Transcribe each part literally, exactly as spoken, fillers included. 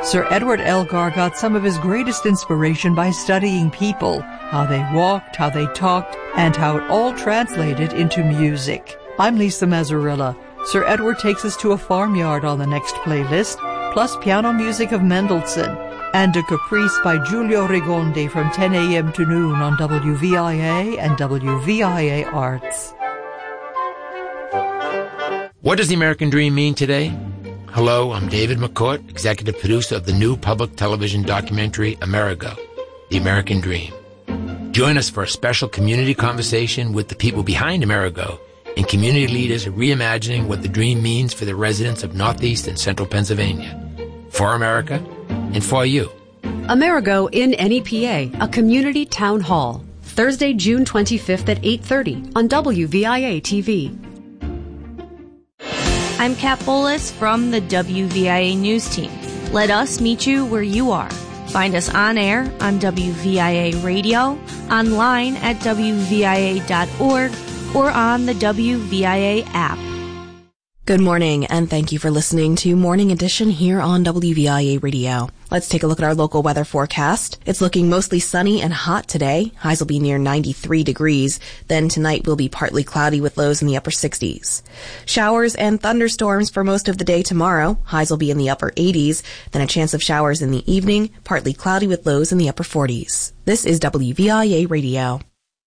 Sir Edward Elgar got some of his greatest inspiration by studying people, how they walked, how they talked, and how it all translated into music. I'm Lisa Mazzarella. Sir Edward takes us to a farmyard on the next playlist, plus piano music of Mendelssohn, and a caprice by Giulio Rigondi from ten a.m. to noon on W V I A and W V I A Arts. What does the American Dream mean today? Hello, I'm David McCourt, executive producer of the new public television documentary, Amerigo, The American Dream. Join us for a special community conversation with the people behind Amerigo and community leaders reimagining what the dream means for the residents of Northeast and Central Pennsylvania. For America and for you. Amerigo in N E P A, a community town hall. Thursday, June twenty-fifth at eight thirty on W V I A T V. I'm Kat Bolas from the W V I A News Team. Let us meet you where you are. Find us on air on W V I A Radio, online at W V I A dot org, or on the W V I A app. Good morning, and thank you for listening to Morning Edition here on W V I A Radio. Let's take a look at our local weather forecast. It's looking mostly sunny and hot today. Highs will be near ninety-three degrees. Then tonight will be partly cloudy with lows in the upper sixties. Showers and thunderstorms for most of the day tomorrow. Highs will be in the upper eighties. Then a chance of showers in the evening, partly cloudy with lows in the upper forties. This is W V I A Radio.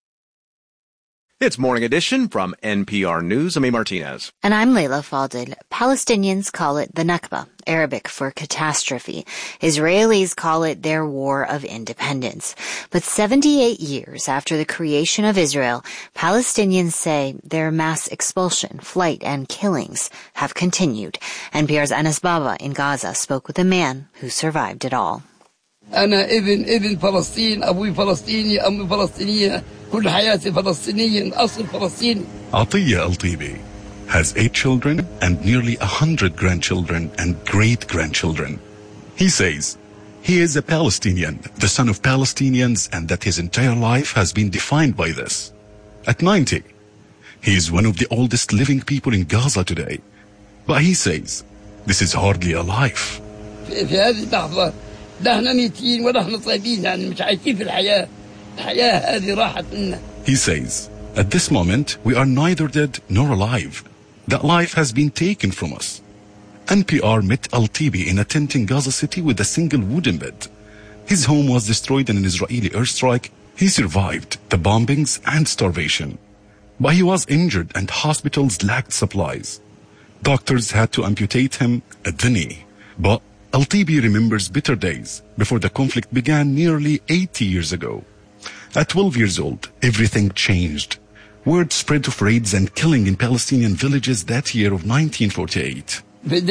It's Morning Edition from N P R News. I'm A. Martinez. And I'm Layla Fadil. Palestinians call it the Nakba, Arabic for catastrophe. Israelis call it their war of independence. But seventy-eight years after the creation of Israel, Palestinians say their mass expulsion, flight, and killings have continued. N P R's Anas Baba in Gaza spoke with a man who survived it all. أنا ابن ابن فلسطين أبوي فلسطيني أمي فلسطينية كل حياتي فلسطينية أصل فلسطيني. Atiyah Al-Tibi has eight children and nearly a hundred grandchildren and great-grandchildren. He says he is a Palestinian, the son of Palestinians, and that his entire life has been defined by this. At ninety, he is one of the oldest living people in Gaza today. But he says this is hardly a life. في هذه اللحظة نحن ميتين ونحن طيبين يعني مش عايشين في الحياة الحياة هذه راحت منا. He says, at this moment, we are neither dead nor alive. That life has been taken from us. N P R met Al-Tibi in a tent in Gaza City with a single wooden bed. His home was destroyed in an Israeli airstrike. He survived the bombings and starvation. But he was injured and hospitals lacked supplies. Doctors had to amputate him at the knee. But Al-Tibi remembers bitter days before the conflict began nearly eighty years ago. At twelve years old, everything changed. Word spread of raids and killing in Palestinian villages that year of nineteen forty-eight.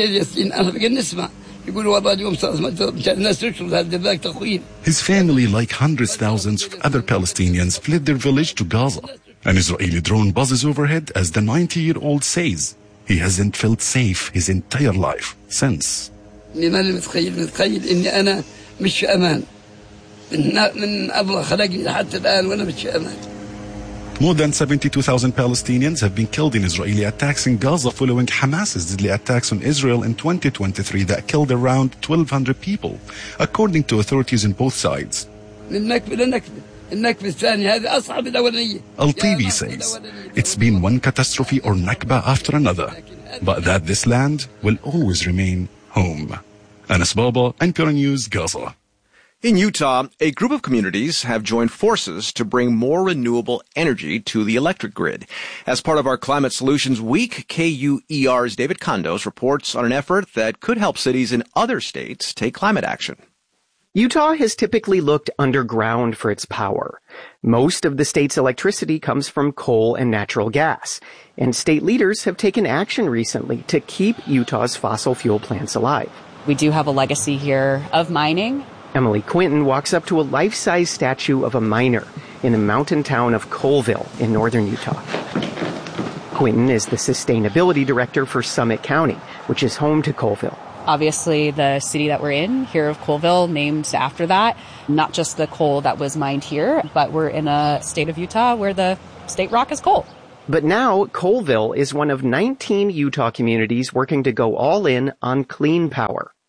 His family, like hundreds of thousands of other Palestinians, fled their village to Gaza. An Israeli drone buzzes overhead as the ninety-year-old says he hasn't felt safe his entire life since. More than seventy-two thousand Palestinians have been killed in Israeli attacks in Gaza following Hamas's deadly attacks on Israel in twenty twenty-three that killed around twelve hundred people, according to authorities on both sides. Al-Tibi says it's been one catastrophe or Nakba after another, but that this land will always remain home. Anas Baba, N P R News, Gaza. In Utah, a group of communities have joined forces to bring more renewable energy to the electric grid. As part of our Climate Solutions Week, K U E R's David Condos reports on an effort that could help cities in other states take climate action. Utah has typically looked underground for its power. Most of the state's electricity comes from coal and natural gas, and state leaders have taken action recently to keep Utah's fossil fuel plants alive. We do have a legacy here of mining. Emily Quinton walks up to a life-size statue of a miner in the mountain town of Colville in northern Utah. Quinton is the sustainability director for Summit County, which is home to Colville. Obviously, the city that we're in, here of Colville, named after that. Not just the coal that was mined here, but we're in a state of Utah where the state rock is coal. But now, Colville is one of nineteen Utah communities working to go all in on clean power.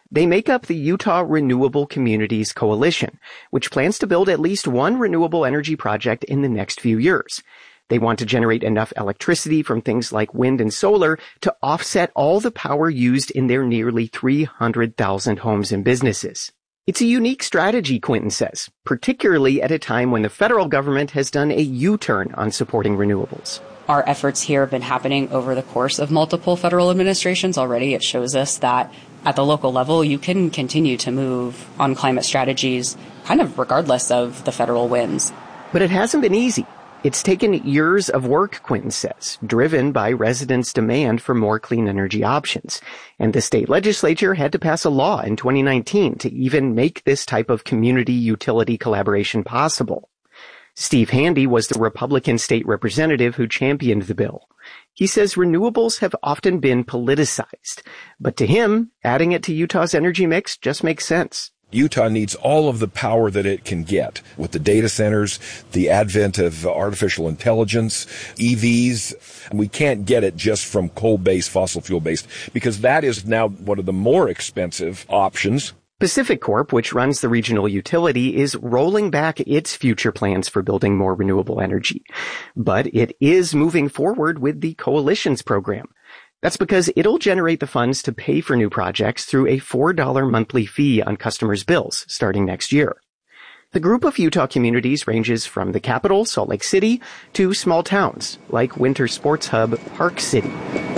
They make up the Utah Renewable Communities Coalition, which plans to build at least one renewable energy project in the next few years. They want to generate enough electricity from things like wind and solar to offset all the power used in their nearly three hundred thousand homes and businesses. It's a unique strategy, Quinton says, particularly at a time when the federal government has done a U-turn on supporting renewables. Our efforts here have been happening over the course of multiple federal administrations already. It shows us that at the local level, you can continue to move on climate strategies kind of regardless of the federal wins. But it hasn't been easy. It's taken years of work, Quinton says, driven by residents' demand for more clean energy options. And the state legislature had to pass a law in twenty nineteen to even make this type of community utility collaboration possible. Steve Handy was the Republican state representative who championed the bill. He says renewables have often been politicized, but to him, adding it to Utah's energy mix just makes sense. Utah needs all of the power that it can get with the data centers, the advent of artificial intelligence, E Vs. We can't get it just from coal-based, fossil fuel-based, because that is now one of the more expensive options. Pacific Corp, which runs the regional utility, is rolling back its future plans for building more renewable energy. But it is moving forward with the Coalition's program. That's because it'll generate the funds to pay for new projects through a four dollars monthly fee on customers' bills starting next year. The group of Utah communities ranges from the capital, Salt Lake City, to small towns like winter sports hub Park City.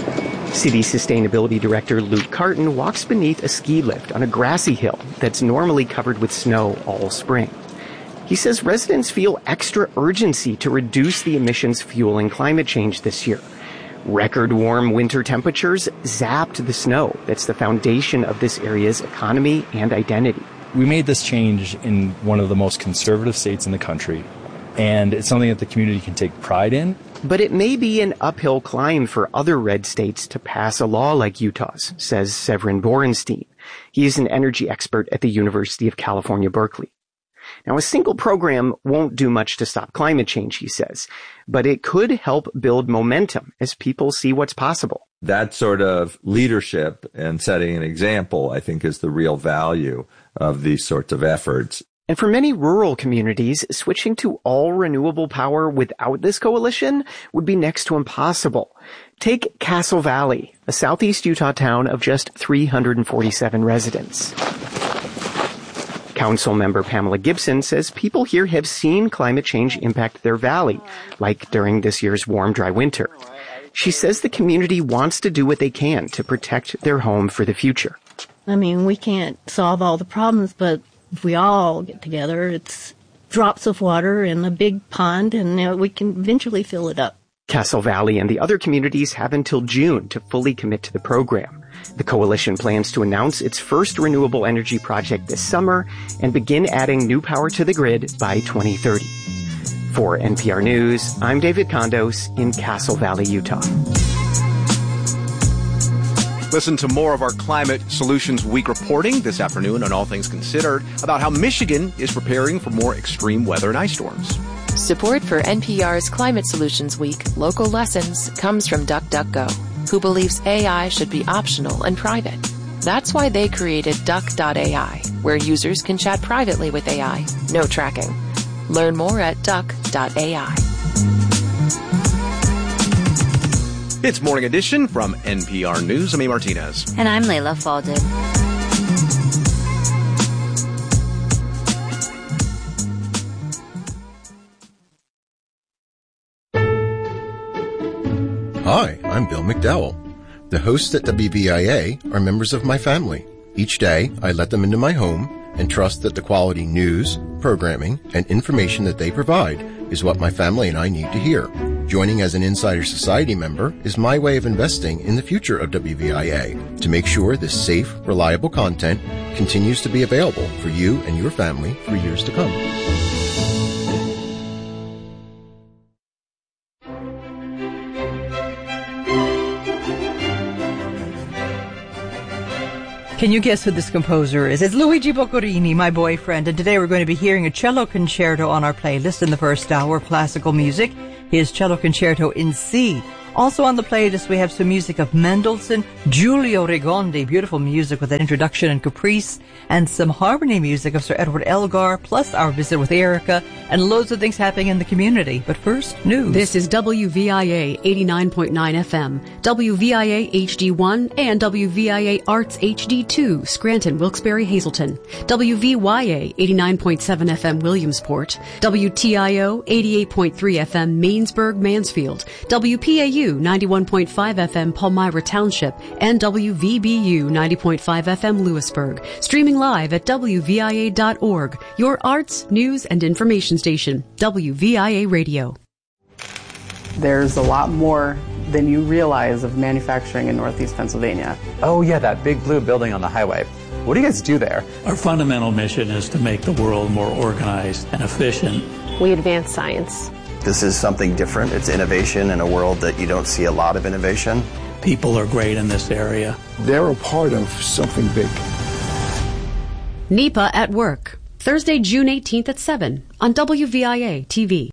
City Sustainability Director Luke Carton walks beneath a ski lift on a grassy hill that's normally covered with snow all spring. He says residents feel extra urgency to reduce the emissions fueling climate change this year. Record warm winter temperatures zapped the snow that's the foundation of this area's economy and identity. We made this change in one of the most conservative states in the country, and it's something that the community can take pride in. But it may be an uphill climb for other red states to pass a law like Utah's, says Severin Borenstein. He is an energy expert at the University of California, Berkeley. Now, a single program won't do much to stop climate change, he says, but it could help build momentum as people see what's possible. That sort of leadership and setting an example, I think, is the real value of these sorts of efforts. And for many rural communities, switching to all renewable power without this coalition would be next to impossible. Take Castle Valley, a southeast Utah town of just three hundred forty-seven residents. Council member Pamela Gibson says people here have seen climate change impact their valley, like during this year's warm, dry winter. She says the community wants to do what they can to protect their home for the future. I mean, we can't solve all the problems, but if we all get together, it's drops of water in a big pond, and uh, we can eventually fill it up. Castle Valley and the other communities have until June to fully commit to the program. The coalition plans to announce its first renewable energy project this summer and begin adding new power to the grid by twenty thirty. For N P R News, I'm David Condos in Castle Valley, Utah. Listen to more of our Climate Solutions Week reporting this afternoon on All Things Considered about how Michigan is preparing for more extreme weather and ice storms. Support for N P R's Climate Solutions Week Local Lessons comes from DuckDuckGo, who believes A I should be optional and private. That's why they created Duck dot A I, where users can chat privately with A I, no tracking. Learn more at Duck dot A I. It's Morning Edition from N P R News. I'm A. Martinez. And I'm Layla Falded. Hi, I'm Bill McDowell. The hosts at W V I A are members of my family. Each day, I let them into my home and trust that the quality news, programming, and information that they provide is what my family and I need to hear. Joining as an Insider Society member is my way of investing in the future of W V I A to make sure this safe, reliable content continues to be available for you and your family for years to come. Can you guess who this composer is? It's Luigi Boccherini, my boyfriend, and today we're going to be hearing a cello concerto on our playlist in the first hour of classical music. His cello concerto in C, Also on the playlist, we have some music of Mendelssohn, Giulio Rigondi, beautiful music with an introduction and caprice, and some harmony music of Sir Edward Elgar, plus our visit with Erica, and loads of things happening in the community. But first, news. This is W V I A eighty-nine point nine F M, W V I A H D one, and W V I A Arts H D two, Scranton, Wilkes-Barre, Hazleton, W V Y A eighty-nine point seven F M, Williamsport, W T I O eighty-eight point three F M, Mainsburg, Mansfield, W P A U ninety-one point five F M, Palmyra Township, and W V B U ninety point five F M, Lewisburg. Streaming live at W V I A dot org, your arts, news, and information station, W V I A Radio. There's a lot more than you realize of manufacturing in Northeast Pennsylvania. Oh yeah, that big blue building on the highway. What do you guys do there? Our fundamental mission is to make the world more organized and efficient. We advance science. This is something different. It's innovation in a world that you don't see a lot of innovation. People are great in this area. They're a part of something big. NEPA at Work, Thursday, June eighteenth at seven on W V I A T V.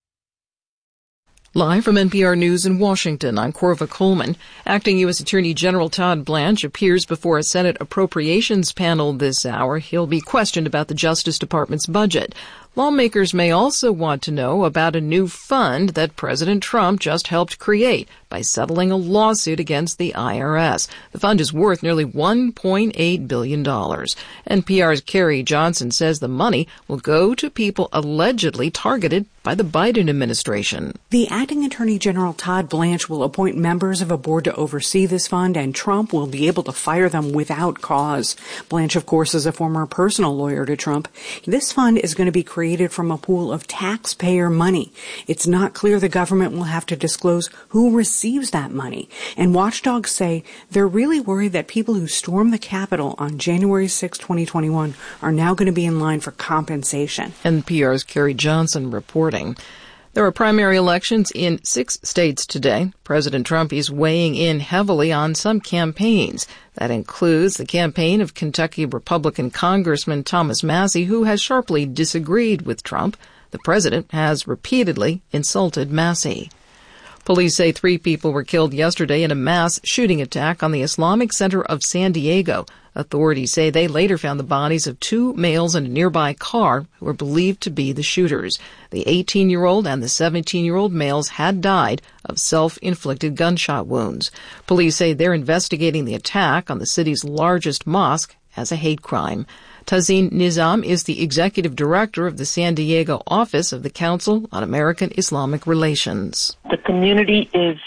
Live from N P R News in Washington, I'm Corva Coleman. Acting U S Attorney General Todd Blanche appears before a Senate Appropriations panel this hour. He'll be questioned about the Justice Department's budget. Lawmakers may also want to know about a new fund that President Trump just helped create by settling a lawsuit against the I R S. The fund is worth nearly one point eight billion dollars. N P R's Carrie Johnson says the money will go to people allegedly targeted by the Biden administration. The acting Attorney General Todd Blanche will appoint members of a board to oversee this fund, and Trump will be able to fire them without cause. Blanche, of course, is a former personal lawyer to Trump. This fund is going to be created from a pool of taxpayer money. It's not clear the government will have to disclose who receives that money. And watchdogs say they're really worried that people who stormed the Capitol on January sixth, twenty twenty-one are now going to be in line for compensation. N P R's Carrie Johnson reporting. There are primary elections in six states today. President Trump is weighing in heavily on some campaigns. That includes the campaign of Kentucky Republican Congressman Thomas Massie, who has sharply disagreed with Trump. The president has repeatedly insulted Massie. Police say three people were killed yesterday in a mass shooting attack on the Islamic Center of San Diego. Authorities say they later found the bodies of two males in a nearby car who were believed to be the shooters. The eighteen-year-old and the seventeen-year-old males had died of self-inflicted gunshot wounds. Police say they're investigating the attack on the city's largest mosque as a hate crime. Tazeen Nizam is the executive director of the San Diego office of the Council on American Islamic Relations. The community is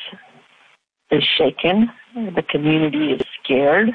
is shaken. The community is scared.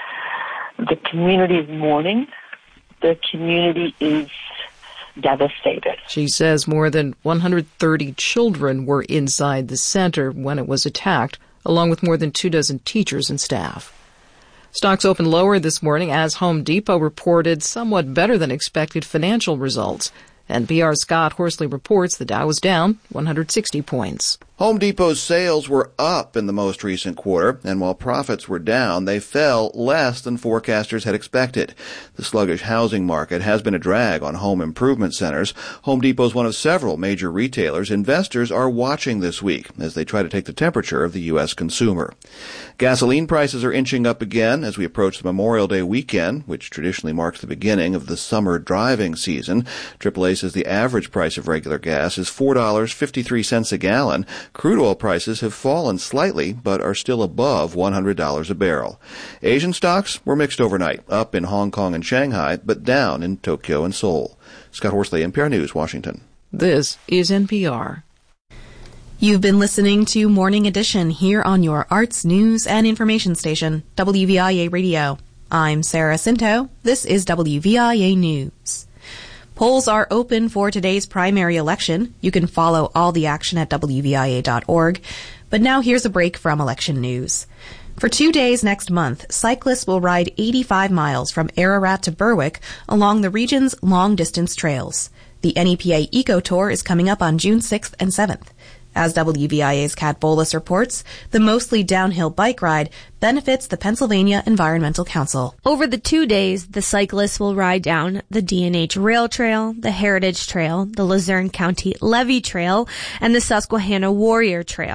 The community is mourning. The community is devastated. She says more than one hundred thirty children were inside the center when it was attacked, along with more than two dozen teachers and staff. Stocks opened lower this morning as Home Depot reported somewhat better than expected financial results. N P R's Scott Horsley reports the Dow was down one hundred sixty points. Home Depot's sales were up in the most recent quarter, and while profits were down, they fell less than forecasters had expected. The sluggish housing market has been a drag on home improvement centers. Home Depot is one of several major retailers investors are watching this week as they try to take the temperature of the U S consumer. Gasoline prices are inching up again as we approach the Memorial Day weekend, which traditionally marks the beginning of the summer driving season. triple A says the average price of regular gas is four dollars and fifty-three cents a gallon. Crude oil prices have fallen slightly, but are still above one hundred dollars a barrel. Asian stocks were mixed overnight, up in Hong Kong and Shanghai, but down in Tokyo and Seoul. Scott Horsley, N P R News, Washington. This is N P R. You've been listening to Morning Edition here on your arts, news, and information station, W V I A Radio. I'm Sarah Cinto. This is W V I A News. Polls are open for today's primary election. You can follow all the action at W V I A dot org. But now here's a break from election news. For two days next month, cyclists will ride eighty-five miles from Ararat to Berwick along the region's long-distance trails. The N E P A Eco Tour is coming up on June sixth and seventh. As W V I A's Kat Bolas reports, the mostly downhill bike ride benefits the Pennsylvania Environmental Council. Over the two days, the cyclists will ride down the D N H Rail Trail, the Heritage Trail, the Luzerne County Levee Trail, and the Susquehanna Warrior Trail.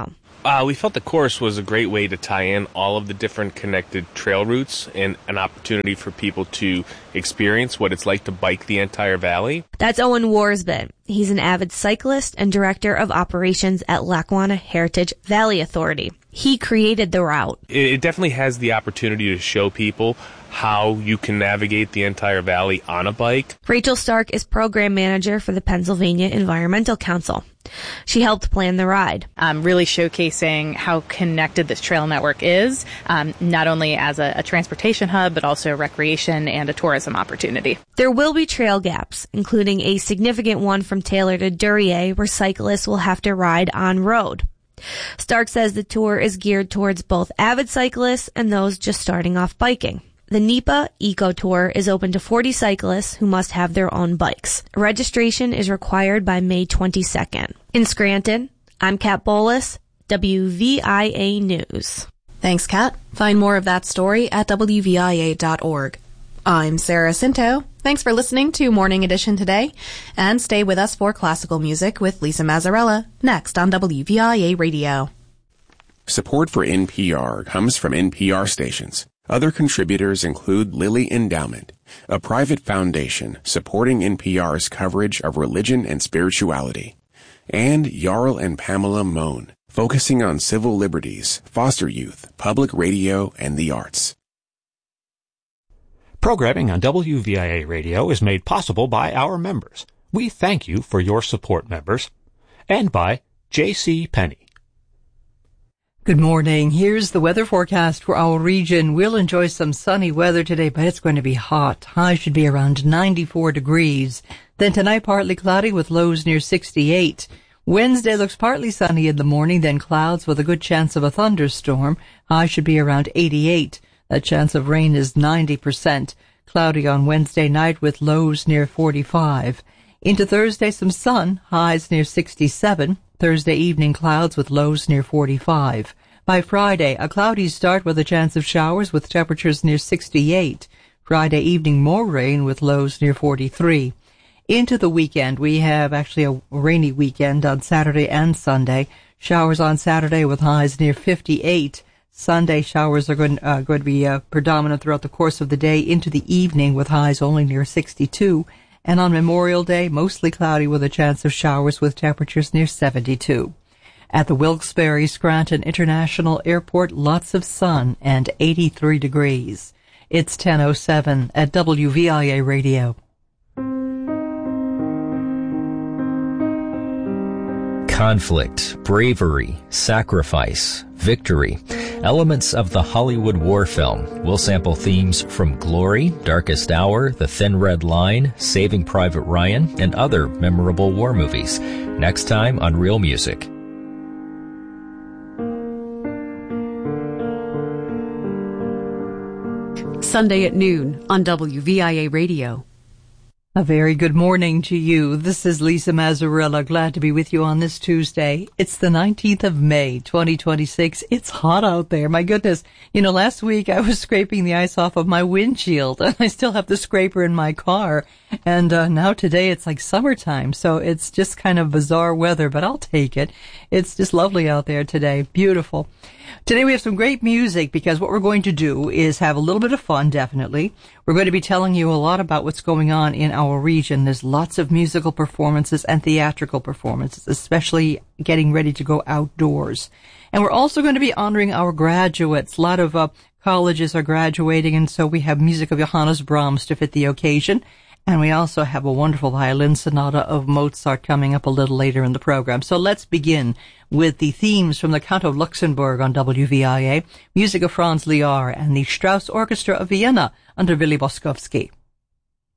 Uh, we felt the course was a great way to tie in all of the different connected trail routes and an opportunity for people to experience what it's like to bike the entire valley. That's Owen Warsbit. He's an avid cyclist and director of operations at Lackawanna Heritage Valley Authority. He created the route. It, it definitely has the opportunity to show people how you can navigate the entire valley on a bike. Rachel Stark is program manager for the Pennsylvania Environmental Council. She helped plan the ride. Um, really showcasing how connected this trail network is, um, not only as a, a transportation hub, but also recreation and a tourism opportunity. There will be trail gaps, including a significant one from Taylor to Duryea, where cyclists will have to ride on road. Stark says the tour is geared towards both avid cyclists and those just starting off biking. The NEPA Eco Tour is open to forty cyclists who must have their own bikes. Registration is required by May twenty-second. In Scranton, I'm Kat Bolus, W V I A News. Thanks, Kat. Find more of that story at W V I A dot org. I'm Sarah Cinto. Thanks for listening to Morning Edition today, and stay with us for classical music with Lisa Mazzarella next on W V I A Radio. Support for N P R comes from N P R stations. Other contributors include Lilly Endowment, a private foundation supporting N P R's coverage of religion and spirituality, and Jarl and Pamela Mohn, focusing on civil liberties, foster youth, public radio, and the arts. Programming on W V I A Radio is made possible by our members. We thank you for your support, members. And by J C. Penney. Good morning. Here's the weather forecast for our region. We'll enjoy some sunny weather today, but it's going to be hot. High should be around ninety-four degrees. Then tonight, partly cloudy with lows near sixty-eight. Wednesday looks partly sunny in the morning, then clouds with a good chance of a thunderstorm. High should be around eighty-eight. The chance of rain is ninety percent. Cloudy on Wednesday night with lows near forty-five. Into Thursday, some sun, highs near sixty-seven. Thursday evening, clouds with lows near forty-five. By Friday, a cloudy start with a chance of showers with temperatures near sixty-eight. Friday evening, more rain with lows near forty-three. Into the weekend, we have actually a rainy weekend on Saturday and Sunday. Showers on Saturday with highs near fifty-eight. Sunday, showers are going, uh, going to be uh, predominant throughout the course of the day into the evening with highs only near sixty-two. And on Memorial Day, mostly cloudy with a chance of showers with temperatures near seventy-two. At the Wilkes-Barre Scranton International Airport, lots of sun and eighty-three degrees. It's ten oh seven at W V I A Radio. Conflict, bravery, sacrifice, victory. Elements of the Hollywood war film. We'll sample themes from Glory, Darkest Hour, The Thin Red Line, Saving Private Ryan, and other memorable war movies. Next time on Real Music. Sunday at noon on W V I A Radio. A very good morning to you. This is Lisa Mazzarella. Glad to be with you on this Tuesday. It's the nineteenth of May, twenty twenty-six. It's hot out there. My goodness. You know, last week I was scraping the ice off of my windshield, and I still have the scraper in my car. And uh, now today it's like summertime, so it's just kind of bizarre weather, but I'll take it. It's just lovely out there today. Beautiful. Today we have some great music because what we're going to do is have a little bit of fun, definitely. We're going to be telling you a lot about what's going on in our region. There's lots of musical performances and theatrical performances, especially getting ready to go outdoors. And we're also going to be honoring our graduates. A lot of uh, colleges are graduating, and so we have music of Johannes Brahms to fit the occasion. And we also have a wonderful violin sonata of Mozart coming up a little later in the program. So let's begin with the themes from the Count of Luxembourg on W V I A, music of Franz Lehár, and the Strauss Orchestra of Vienna under Willy Boskowski.